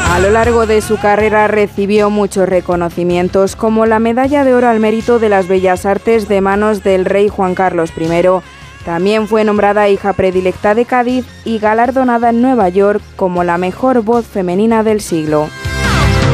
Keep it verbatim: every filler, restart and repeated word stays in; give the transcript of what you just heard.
A lo largo de su carrera recibió muchos reconocimientos, como la Medalla de Oro al Mérito de las Bellas Artes de manos del rey Juan Carlos primero. También fue nombrada hija predilecta de Cádiz y galardonada en Nueva York como la mejor voz femenina del siglo.